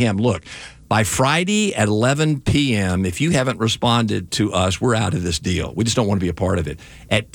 him, look, by Friday at 11 p.m., if you haven't responded to us, we're out of this deal. We just don't want to be a part of it. At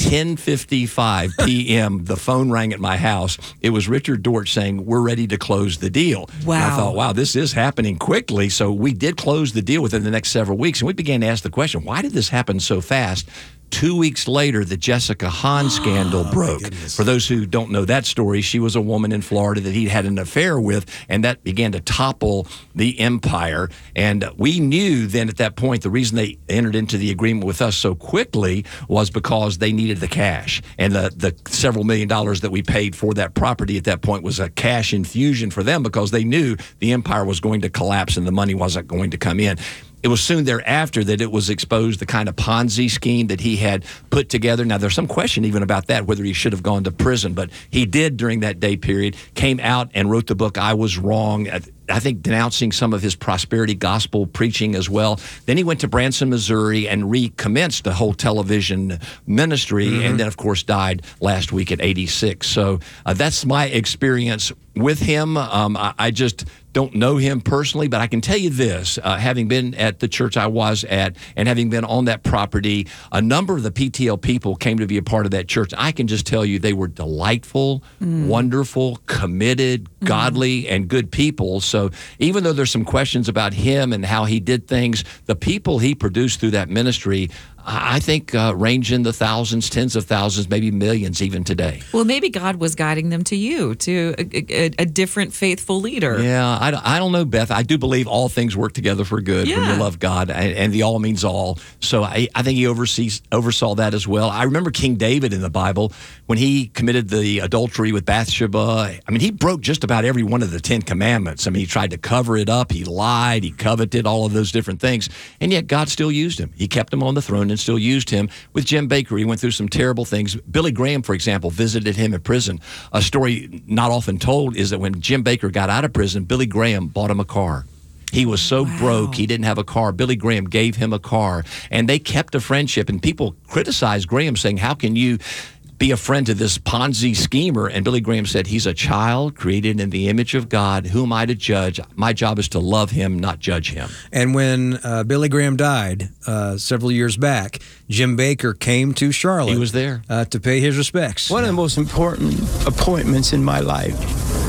10:55 p.m., the phone rang at my house. It was Richard Dortch saying, we're ready to close the deal. Wow. And I thought, wow, this is happening quickly. So we did close the deal within the next several weeks. And we began to ask the question, why did this happen so fast? 2 weeks later, the Jessica Hahn scandal broke. For those who don't know that story, she was a woman in Florida that he'd had an affair with, and that began to topple the empire. And we knew then at that point the reason they entered into the agreement with us so quickly was because they needed the cash. And the several $1 million that we paid for that property at that point was a cash infusion for them because they knew the empire was going to collapse and the money wasn't going to come in. It was soon thereafter that it was exposed the kind of Ponzi scheme that he had put together. Now, there's some question even about that, whether he should have gone to prison. But he did during that day period, came out and wrote the book, I Was Wrong, I think denouncing some of his prosperity gospel preaching as well. Then he went to Branson, Missouri, and recommenced a whole television ministry, and then, of course, died last week at 86. So that's my experience with him. I just don't know him personally, but I can tell you this, having been at the church I was at and having been on that property, a number of the PTL people came to be a part of that church. I can just tell you they were delightful, wonderful, committed, godly, and good people. So even though there's some questions about him and how he did things, the people he produced through that ministry, I think range in the thousands, tens of thousands, maybe millions even today. Well, maybe God was guiding them to you, to a different faithful leader. Yeah, I don't know, Beth. I do believe all things work together for good when you love God, and the all means all. So I think he oversaw that as well. I remember King David in the Bible when he committed the adultery with Bathsheba. I mean, he broke just about every one of the 10 commandments. I mean, he tried to cover it up. He lied. He coveted, all of those different things. And yet God still used him. He kept him on the throne and still used him. With Jim Bakker, he went through some terrible things. Billy Graham, for example, visited him in prison. A story not often told is that when Jim Bakker got out of prison, Billy Graham bought him a car. He was so broke, he didn't have a car. Billy Graham gave him a car, and they kept a friendship. And people criticized Graham, saying, how can you be a friend to this Ponzi schemer? And Billy Graham said, he's a child created in the image of God. Who am I to judge? My job is to love him, not judge him. And when Billy Graham died several years back, Jim Bakker came to Charlotte. He was there to pay his respects. One of the most important appointments in my life.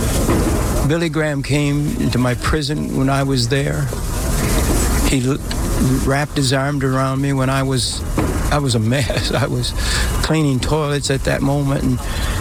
Billy Graham came into my prison when I was there. He wrapped his arms around me when I was a mess. I was cleaning toilets at that moment, and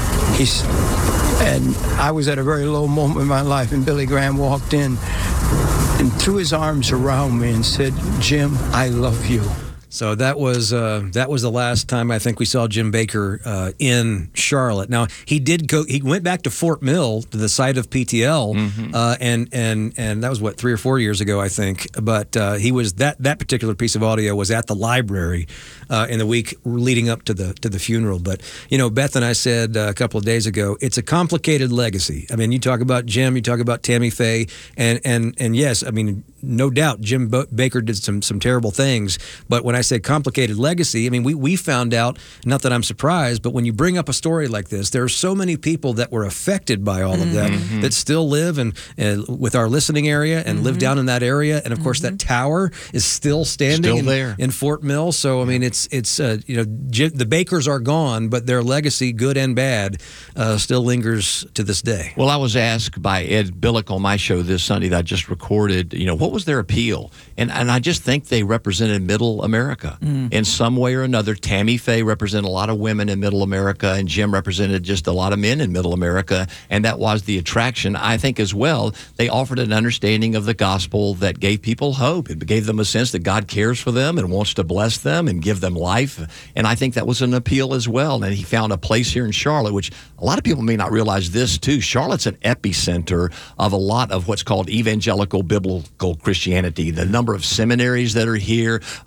I was at a very low moment in my life, and Billy Graham walked in and threw his arms around me and said, Jim, I love you. So that was the last time I think we saw Jim Bakker in Charlotte. Now he did go. He went back to Fort Mill, to the site of PTL, and that was 3 or 4 years ago, I think. But he was that particular piece of audio was at the library in the week leading up to the funeral. But you know, Beth and I said a couple of days ago, it's a complicated legacy. I mean, you talk about Jim, you talk about Tammy Faye, and yes, I mean, no doubt Jim Bakker did some terrible things. But when I say complicated legacy, I mean, we found out, not that I'm surprised, but when you bring up a story like this, there are so many people that were affected by all of that that still live and with our listening area and live down in that area. And of course, that tower is still standing in Fort Mill. So, I mean, it's you know, the Bakkers are gone, but their legacy, good and bad, still lingers to this day. Well, I was asked by Ed Billick on my show this Sunday that I just recorded, you know, what was their appeal? And I just think they represented Middle America in some way or another. Tammy Faye represented a lot of women in Middle America, and Jim represented just a lot of men in Middle America, and that was the attraction. I think as well, they offered an understanding of the gospel that gave people hope. It gave them a sense that God cares for them and wants to bless them and give them life, and I think that was an appeal as well. And he found a place here in Charlotte, which a lot of people may not realize this too. Charlotte's an epicenter of a lot of what's called evangelical biblical Christianity. The number of seminaries that are here, the number of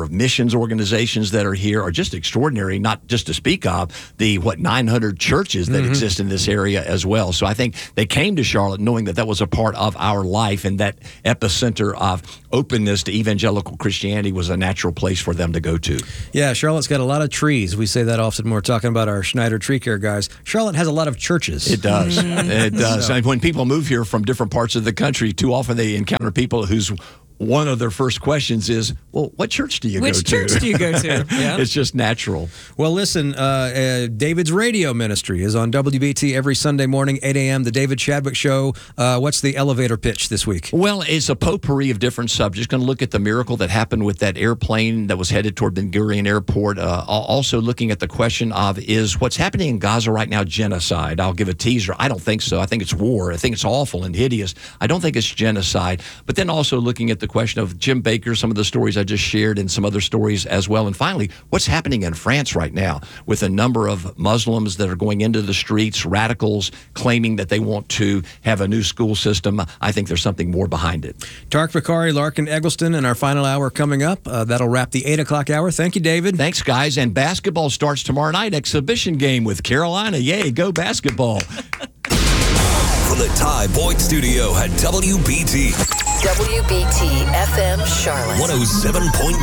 of missions organizations that are here are just extraordinary, not just to speak of the 900 churches that exist in this area as well. So I think they came to Charlotte knowing that was a part of our life, and that epicenter of openness to evangelical Christianity was a natural place for them to go to. Yeah, Charlotte's got a lot of trees. We say that often when we're talking about our Schneider Tree Care guys. Charlotte has a lot of churches. It does. It does. And when people move here from different parts of the country, too often they encounter people whose one of their first questions is, well, what church do you go to? Which church do you go to? Yeah. It's just natural. Well, listen, David's radio ministry is on WBT every Sunday morning, 8 a.m., The David Chadwick Show. What's the elevator pitch this week? Well, it's a potpourri of different subjects. Going to look at the miracle that happened with that airplane that was headed toward Ben Gurion Airport. Also looking at the question of, is what's happening in Gaza right now genocide? I'll give a teaser. I don't think so. I think it's war. I think it's awful and hideous. I don't think it's genocide. But then also looking at the question of Jim Bakker, some of the stories I just shared, and some other stories as well. And finally, what's happening in France right now with a number of Muslims that are going into the streets, radicals claiming that they want to have a new school system. I think there's something more behind it. Tark Bakari, Larkin Eggleston, and our final hour coming up. That'll wrap the 8 o'clock hour. Thank you, David. Thanks, guys. And basketball starts tomorrow night. Exhibition game with Carolina. Yay, go basketball. From the Ty Boyd Studio at WBT. WBT FM Charlotte. 107.9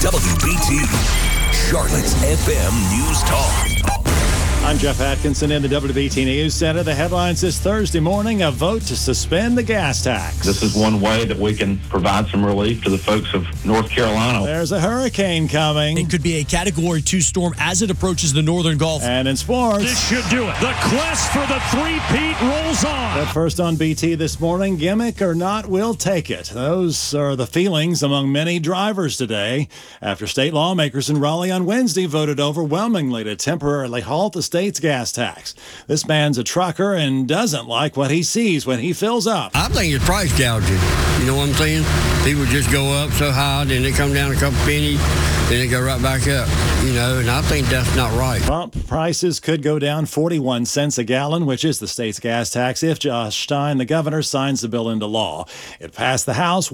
WBT. Charlotte's FM News Talk. I'm Jeff Atkinson in the WBT News Center. The headlines this Thursday morning: a vote to suspend the gas tax. This is one way that we can provide some relief to the folks of North Carolina. There's a hurricane coming. It could be a Category 2 storm as it approaches the northern Gulf. And in sports, this should do it. The quest for the three-peat rolls on. But first on BT this morning, gimmick or not, we'll take it. Those are the feelings among many drivers today after state lawmakers in Raleigh on Wednesday voted overwhelmingly to temporarily halt the state's gas tax. This man's a trucker and doesn't like what he sees when he fills up. I think it's price gouging. You know what I'm saying? People just go up so high, then they come down a couple pennies, then they go right back up. You know, and I think that's not right. Pump prices could go down 41 cents a gallon, which is the state's gas tax, if Josh Stein, the governor, signs the bill into law. It passed the House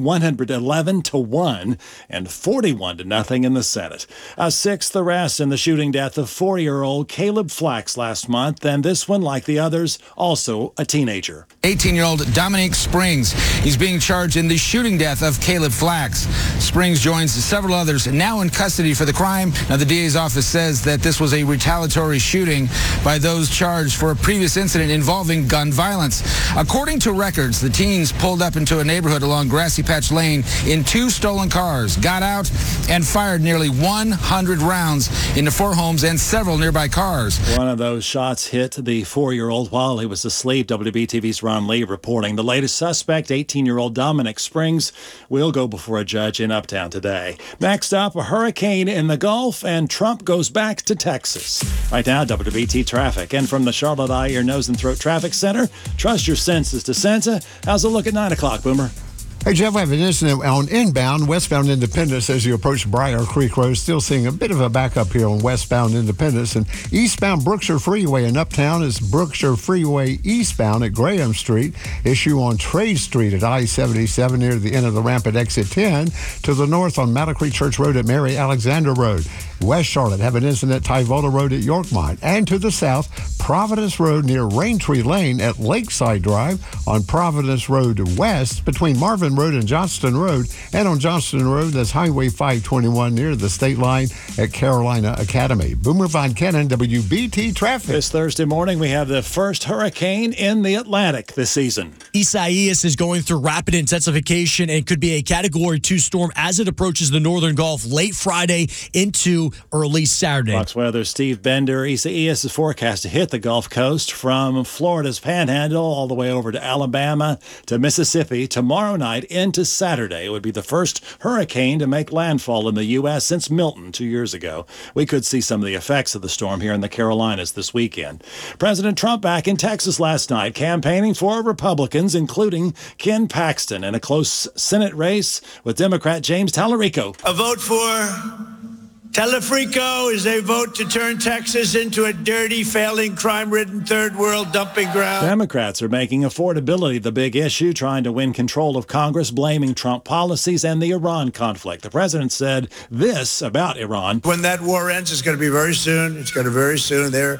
111-1 and 41-0 in the Senate. A sixth arrest in the shooting death of 4-year-old Caleb Flax last month, and this one, like the others, also a teenager. 18-year-old Dominic Springs. He's being charged in the shooting death of Caleb Flax. Springs joins several others now in custody for the crime. Now, the DA's office says that this was a retaliatory shooting by those charged for a previous incident involving gun violence. According to records, the teens pulled up into a neighborhood along Grassy Patch Lane in 2 stolen cars, got out, and fired nearly 100 rounds into 4 homes and several nearby cars. One of those shots hit the 4-year-old while he was asleep. WBTV's Ron Lee reporting. The latest suspect, 18-year-old Dominic Springs, will go before a judge in Uptown today. Next up, a hurricane in the Gulf, and Trump goes back to Texas. Right now, WBT traffic. And from the Charlotte Eye, Ear, Nose, and Throat Traffic Center, trust your senses to Santa. How's it look at 9 o'clock, Boomer? Hey, Jeff, I have an incident on inbound, westbound Independence as you approach Briar Creek Road. Still seeing a bit of a backup here on westbound Independence. And eastbound Brookshire Freeway in Uptown is Brookshire Freeway eastbound at Graham Street. Issue on Trade Street at I-77 near the end of the ramp at exit 10. To the north on Matacree Church Road at Mary Alexander Road. West Charlotte have an incident at Tyvola Road at Yorkmont. And to the south, Providence Road near Raintree Lane at Lakeside Drive. On Providence Road west between Marvin Road and Johnston Road. And on Johnston Road, that's Highway 521 near the state line at Carolina Academy. Boomer Von Kennon, WBT Traffic. This Thursday morning, we have the first hurricane in the Atlantic this season. Isaias is going through rapid intensification and could be a Category 2 storm as it approaches the northern Gulf late Friday into early Saturday. Fox Weather Steve Bender. Isaias is forecast to hit the Gulf Coast from Florida's Panhandle all the way over to Alabama to Mississippi tomorrow night into Saturday. It would be the first hurricane to make landfall in the U.S. since Milton 2 years ago. We could see some of the effects of the storm here in the Carolinas this weekend. President Trump back in Texas last night campaigning for Republicans, including Ken Paxton, in a close Senate race with Democrat James Tallarico. A vote for Telefrico is a vote to turn Texas into a dirty, failing, crime-ridden third world dumping ground. Democrats are making affordability the big issue, trying to win control of Congress, blaming Trump policies and the Iran conflict. The president said this about Iran. When that war ends, it's going to be very soon. It's going to be very soon. They're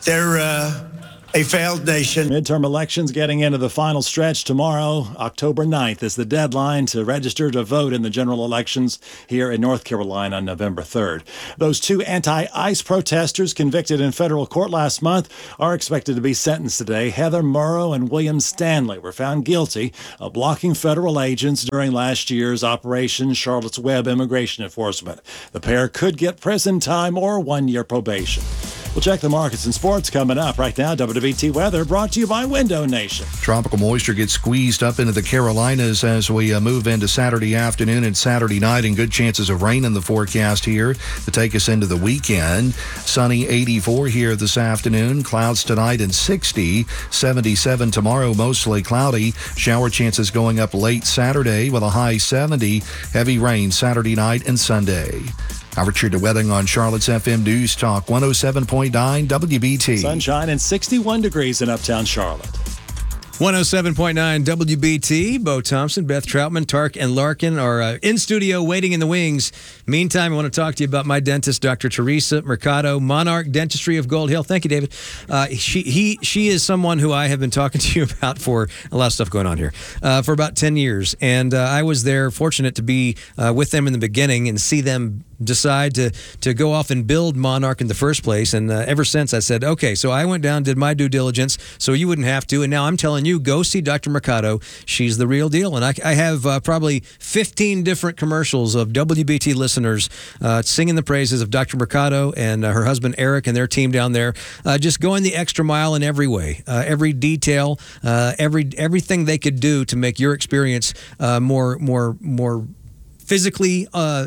a failed nation. Midterm elections getting into the final stretch tomorrow. October 9th is the deadline to register to vote in the general elections here in North Carolina on November 3rd. Those two anti-ICE protesters convicted in federal court last month are expected to be sentenced today. Heather Murrow and William Stanley were found guilty of blocking federal agents during last year's Operation Charlotte's Web immigration enforcement. The pair could get prison time or 1-year probation. We'll check the markets and sports coming up. Right now, WBT weather brought to you by Window Nation. Tropical moisture gets squeezed up into the Carolinas as we move into Saturday afternoon and Saturday night, and good chances of rain in the forecast here to take us into the weekend. Sunny 84 here this afternoon. Clouds tonight and 60. 77 tomorrow, mostly cloudy. Shower chances going up late Saturday with a high 70. Heavy rain Saturday night and Sunday. Richard DeWetting on Charlotte's FM News Talk 107.9 WBT. Sunshine and 61 degrees in uptown Charlotte. 107.9 WBT. Bo Thompson, Beth Troutman, Tark, and Larkin are in studio waiting in the wings. Meantime, I want to talk to you about my dentist, Dr. Teresa Mercado, Monarch Dentistry of Gold Hill. Thank you, David. She is someone who I have been talking to you about for a lot of stuff going on here for about 10 years. And I was there, fortunate to be with them in the beginning and see them decide to go off and build Monarch in the first place. And ever since I said, okay, so I went down, did my due diligence so you wouldn't have to. And now I'm telling you, go see Dr. Mercado. She's the real deal. And I have probably 15 different commercials of WBT listeners singing the praises of Dr. Mercado and her husband, Eric, and their team down there, just going the extra mile in every way, every detail, everything they could do to make your experience more physically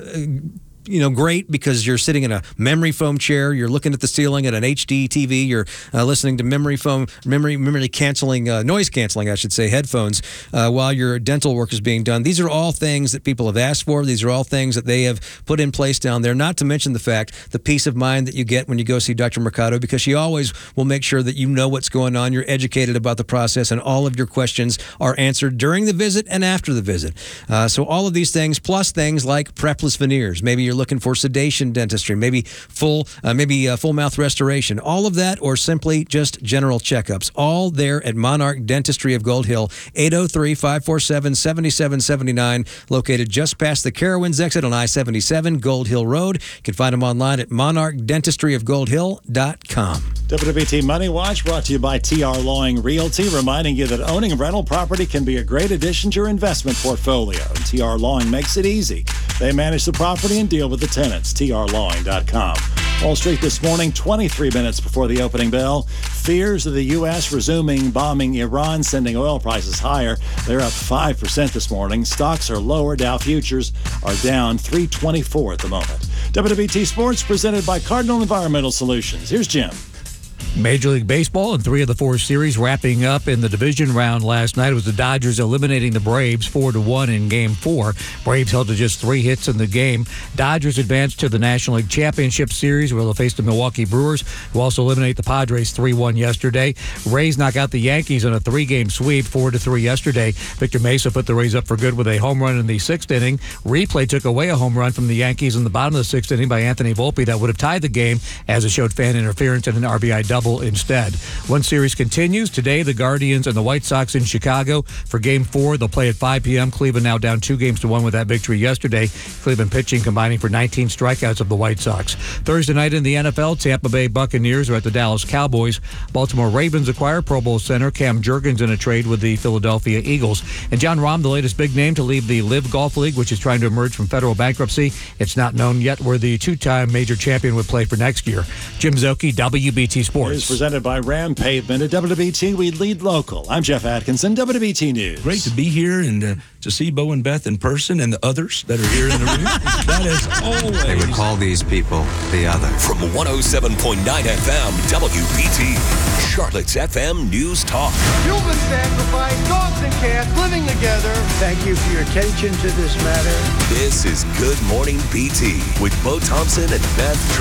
great, because you're sitting in a memory foam chair, you're looking at the ceiling at an HD TV, you're listening to noise canceling, I should say, headphones while your dental work is being done. These are all things that people have asked for. These are all things that they have put in place down there, not to mention the peace of mind that you get when you go see Dr. Mercado, because she always will make sure that you know what's going on, you're educated about the process, and all of your questions are answered during the visit and after the visit. So all of these things, plus things like prepless veneers, maybe you're looking for sedation dentistry, maybe full mouth restoration, all of that, or simply just general checkups, all there at Monarch Dentistry of Gold Hill, 803-547-7779, located just past the Carowinds exit on I-77, Gold Hill Road. You can find them online at monarchdentistryofgoldhill.com. WBT Money Watch brought to you by TR Lawing Realty, reminding you that owning rental property can be a great addition to your investment portfolio. And TR Lawing makes it easy. They manage the property and deal with the tenants. TRLawing.com. Wall Street this morning, 23 minutes before the opening bell. Fears of the U.S. resuming bombing Iran, sending oil prices higher. They're up 5% this morning. Stocks are lower. Dow futures are down 324 at the moment. WBT Sports presented by Cardinal Environmental Solutions. Here's Jim. Major League Baseball and 3 of the 4 series wrapping up in the division round last night. It was the Dodgers eliminating the Braves 4-1 in Game 4. Braves held to just 3 hits in the game. Dodgers advanced to the National League Championship Series, where they'll face the Milwaukee Brewers, who also eliminate the Padres 3-1 yesterday. Rays knock out the Yankees in a 3-game sweep, 4-3 yesterday. Victor Mesa put the Rays up for good with a home run in the 6th inning. Replay took away a home run from the Yankees in the bottom of the 6th inning by Anthony Volpe that would have tied the game, as it showed fan interference and an RBI double instead. One series continues. Today, the Guardians and the White Sox in Chicago for Game 4. They'll play at 5 p.m. Cleveland now down 2-1 with that victory yesterday. Cleveland pitching combining for 19 strikeouts of the White Sox. Thursday night in the NFL, Tampa Bay Buccaneers are at the Dallas Cowboys. Baltimore Ravens acquire Pro Bowl center Cam Jurgens in a trade with the Philadelphia Eagles. And Jon Rahm, the latest big name to leave the Live Golf League, which is trying to emerge from federal bankruptcy. It's not known yet where the 2-time major champion would play for next year. Jim Szoke, WBT Sports. sports. News presented by Ram Pavement. At WBT, we lead local. I'm Jeff Atkinson, WBT News. Great to be here and to see Bo and Beth in person and the others that are here in the room. That is always. They would call these people the other. From 107.9 FM, WBT, Charlotte's FM News Talk. Human sacrifice, dogs and cats living together. Thank you for your attention to this matter. This is Good Morning BT with Bo Thompson and Beth Travis.